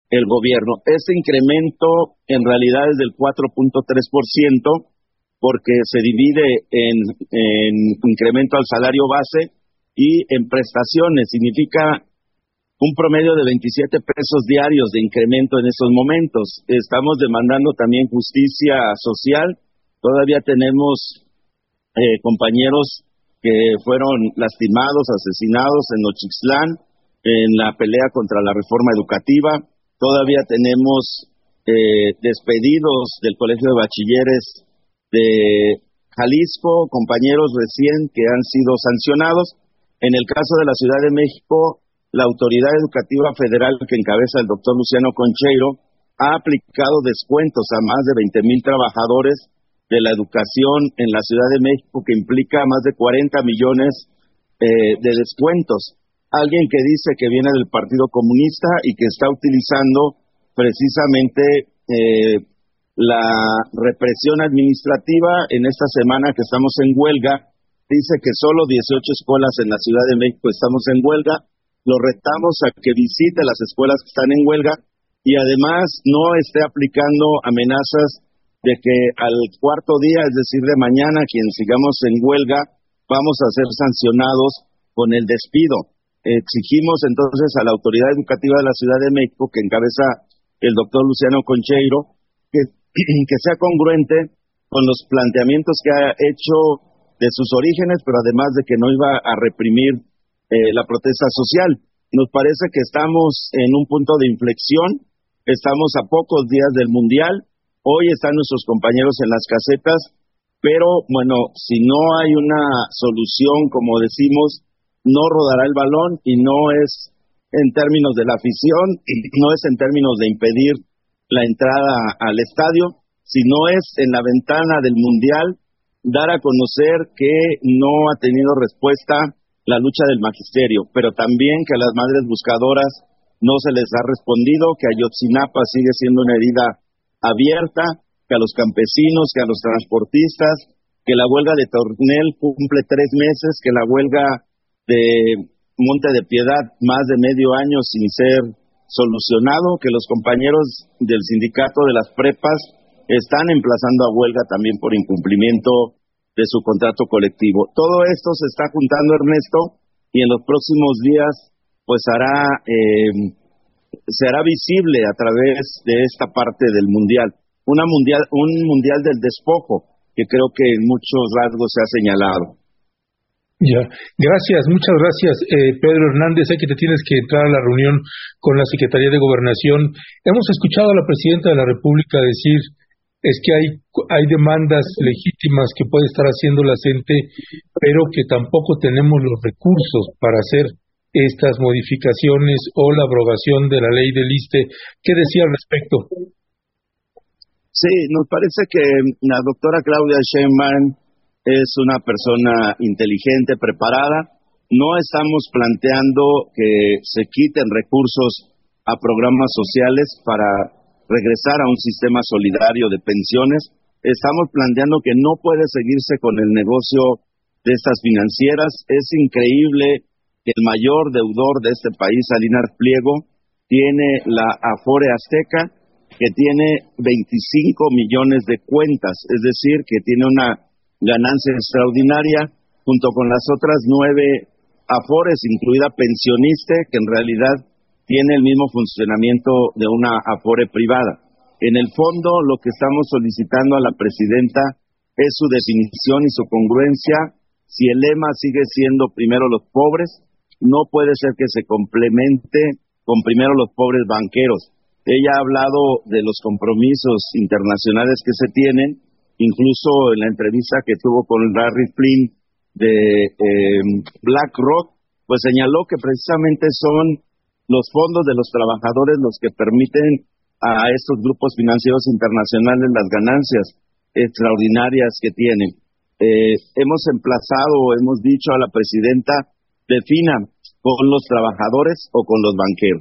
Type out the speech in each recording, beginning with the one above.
el gobierno. Este incremento en realidad es del 4.3% porque se divide en incremento al salario base y en prestaciones. Significa un promedio de 27 pesos diarios de incremento en esos momentos. Estamos demandando también justicia social. Todavía tenemos compañeros que fueron lastimados, asesinados en Nochixtlán, en la pelea contra la reforma educativa. Todavía tenemos despedidos del Colegio de Bachilleres de Jalisco, compañeros recién que han sido sancionados. En el caso de la Ciudad de México, la Autoridad Educativa Federal que encabeza el doctor Luciano Concheiro ha aplicado descuentos a más de 20,000 trabajadores de la educación en la Ciudad de México, que implica más de 40 millones de descuentos. Alguien que dice que viene del Partido Comunista y que está utilizando precisamente la represión administrativa. En esta semana que estamos en huelga, dice que solo 18 escuelas en la Ciudad de México estamos en huelga. Lo retamos a que visite las escuelas que están en huelga y además no esté aplicando amenazas de que al cuarto día, es decir, de mañana, quien sigamos en huelga, vamos a ser sancionados con el despido. Exigimos entonces a la Autoridad Educativa de la Ciudad de México, que encabeza el doctor Luciano Concheiro, que sea congruente con los planteamientos que ha hecho de sus orígenes, pero además de que no iba a reprimir la protesta social. Nos parece que estamos en un punto de inflexión, estamos a pocos días del Mundial, hoy están nuestros compañeros en las casetas, pero bueno, si no hay una solución, como decimos, no rodará el balón y no es en términos de la afición, no es en términos de impedir la entrada al estadio, sino es en la ventana del Mundial dar a conocer que no ha tenido respuesta la lucha del magisterio, pero también que a las madres buscadoras no se les ha respondido, que Ayotzinapa sigue siendo una herida abierta, que a los campesinos, que a los transportistas, que la huelga de Tornel cumple 3 meses, que la huelga de Monte de Piedad más de medio año sin ser solucionado, que los compañeros del sindicato de las prepas están emplazando a huelga también por incumplimiento de su contrato colectivo. Todo esto se está juntando, Ernesto, y en los próximos días pues será visible a través de esta parte del mundial, un mundial del despojo, que creo que en muchos rasgos se ha señalado. Ya, gracias, muchas gracias, Pedro Hernández. Sé que te tienes que entrar a la reunión con la Secretaría de Gobernación. Hemos escuchado a la Presidenta de la República decir es que hay demandas legítimas que puede estar haciendo la CENTE, pero que tampoco tenemos los recursos para hacer estas modificaciones o la abrogación de la ley del ISSSTE. ¿Qué decía al respecto? Sí, nos parece que la doctora Claudia Sheinbaum es una persona inteligente, preparada. No estamos planteando que se quiten recursos a programas sociales para regresar a un sistema solidario de pensiones. Estamos planteando que no puede seguirse con el negocio de estas financieras. Es increíble que el mayor deudor de este país, Salinas Pliego, tiene la Afore Azteca, que tiene 25 millones de cuentas, es decir, que tiene una ganancia extraordinaria, junto con las otras 9 Afores, incluida Pensioniste, que en realidad tiene el mismo funcionamiento de una Afore privada. En el fondo, lo que estamos solicitando a la Presidenta es su definición y su congruencia. Si el lema sigue siendo primero los pobres, no puede ser que se complemente con primero los pobres banqueros. Ella ha hablado de los compromisos internacionales que se tienen, incluso en la entrevista que tuvo con Larry Flynn de BlackRock, pues señaló que precisamente son los fondos de los trabajadores los que permiten a estos grupos financieros internacionales las ganancias extraordinarias que tienen. Hemos dicho a la Presidenta, defina con los trabajadores o con los banqueros.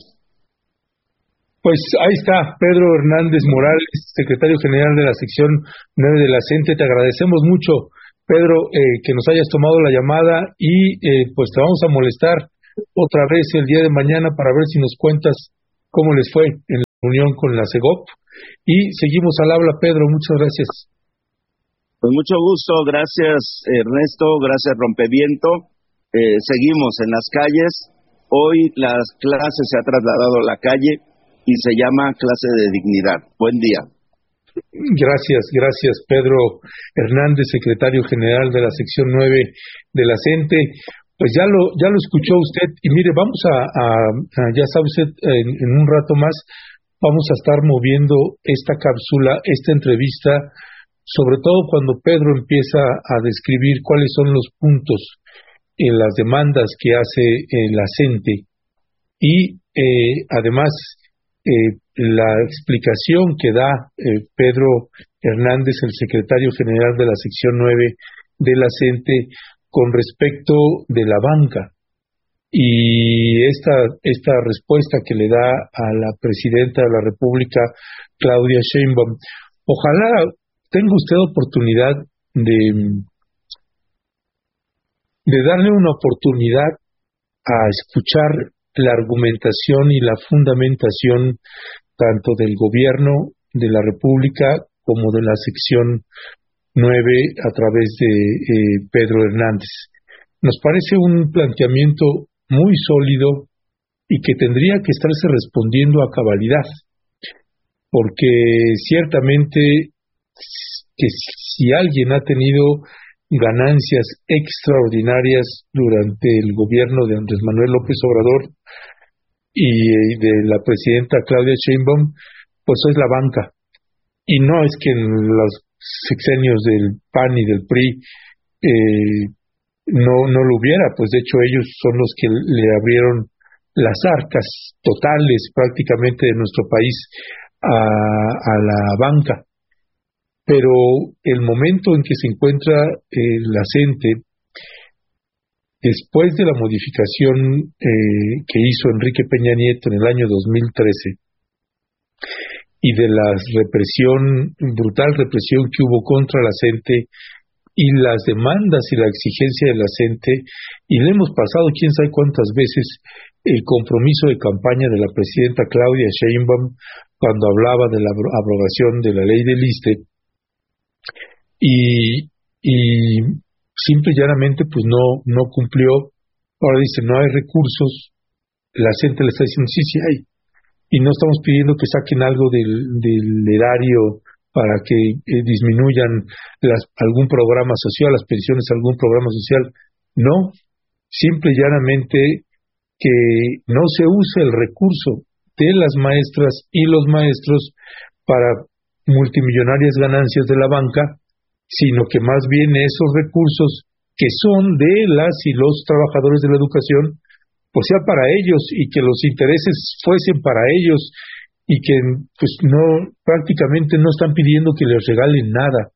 Pues ahí está, Pedro Hernández Morales, secretario general de la sección 9 de la CENTE. Te agradecemos mucho, Pedro, que nos hayas tomado la llamada y pues te vamos a molestar otra vez el día de mañana para ver si nos cuentas cómo les fue en reunión con la CEGOP y seguimos al habla, Pedro. Muchas gracias. Con mucho gusto, gracias Ernesto, gracias Rompeviento. Seguimos en las calles. Hoy las clases se ha trasladado a la calle y se llama clase de dignidad. Buen día. Gracias Pedro Hernández, secretario general de la sección 9 de la CENTE. Pues ya lo escuchó usted y mire, vamos ya sabe usted, en un rato más vamos a estar moviendo esta cápsula, esta entrevista, sobre todo cuando Pedro empieza a describir cuáles son los puntos en las demandas que hace la CENTE y además la explicación que da Pedro Hernández, el secretario general de la sección 9 de la CENTE, con respecto de la banca y esta respuesta que le da a la presidenta de la República, Claudia Sheinbaum. Ojalá tenga usted oportunidad de darle una oportunidad a escuchar la argumentación y la fundamentación tanto del gobierno de la República como de la sección 9 a través de Pedro Hernández. Nos parece un planteamiento muy sólido y que tendría que estarse respondiendo a cabalidad, porque ciertamente que si alguien ha tenido ganancias extraordinarias durante el gobierno de Andrés Manuel López Obrador y de la presidenta Claudia Sheinbaum, pues es la banca. Y no es que en los sexenios del PAN y del PRI no lo hubiera, pues de hecho ellos son los que le abrieron las arcas totales prácticamente de nuestro país a la banca. Pero el momento en que se encuentra la CENTE, después de la modificación que hizo Enrique Peña Nieto en el año 2013 y de la brutal represión que hubo contra la CENTE y las demandas y la exigencia de la CENTE, y le hemos pasado quién sabe cuántas veces el compromiso de campaña de la presidenta Claudia Sheinbaum cuando hablaba de la abrogación de la ley del ISSSTE, y simple y llanamente pues no cumplió. Ahora dice no hay recursos, la CENTE le está diciendo sí hay, y no estamos pidiendo que saquen algo del erario para que disminuyan algún programa social, las pensiones, algún programa social. No, simple y llanamente que no se use el recurso de las maestras y los maestros para multimillonarias ganancias de la banca, sino que más bien esos recursos que son de las y los trabajadores de la educación, pues sea para ellos y que los intereses fuesen para ellos y que pues prácticamente no están pidiendo que les regalen nada,